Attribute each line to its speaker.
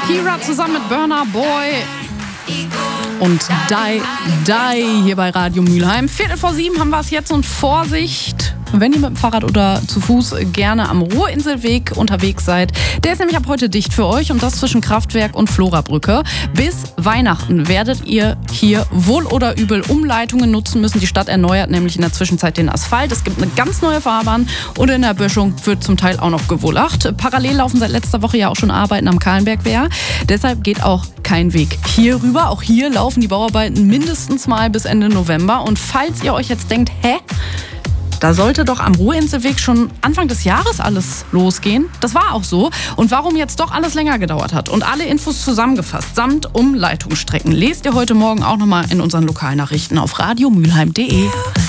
Speaker 1: Shakira zusammen mit Burna Boy und Die hier bei Radio Mülheim. 6:45 haben wir es jetzt und Vorsicht, wenn ihr mit dem Fahrrad oder zu Fuß gerne am Ruhrinselweg unterwegs seid. Der ist nämlich ab heute dicht für euch und das zwischen Kraftwerk und Florabrücke. Bis Weihnachten werdet ihr hier wohl oder übel Umleitungen nutzen müssen. Die Stadt erneuert nämlich in der Zwischenzeit den Asphalt. Es gibt eine ganz neue Fahrbahn und in der Böschung wird zum Teil auch noch gewullacht. Parallel laufen seit letzter Woche ja auch schon Arbeiten am Kahlenbergwehr. Deshalb geht auch kein Weg hier rüber. Auch hier laufen die Bauarbeiten mindestens mal bis Ende November. Und falls ihr euch jetzt denkt, da sollte doch am Ruhrinselweg schon Anfang des Jahres alles losgehen. Das war auch so. Und warum jetzt doch alles länger gedauert hat und alle Infos zusammengefasst, samt Umleitungsstrecken, lest ihr heute Morgen auch nochmal in unseren Lokalnachrichten auf radiomülheim.de.